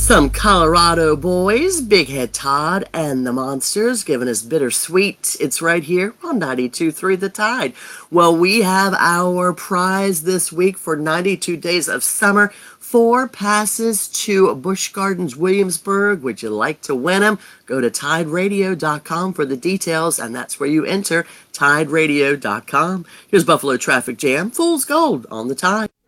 Some Colorado boys, Big Head Todd and the Monsters, giving us Bittersweet. It's right here on 92.3 The Tide. Well, we have our prize this week for 92 Days of Summer. 4 passes to Busch Gardens Williamsburg. Would you like to win them? Go to TideRadio.com for the details, and that's where you enter, TideRadio.com. Here's Buffalo Traffic Jam, Fool's Gold on the Tide.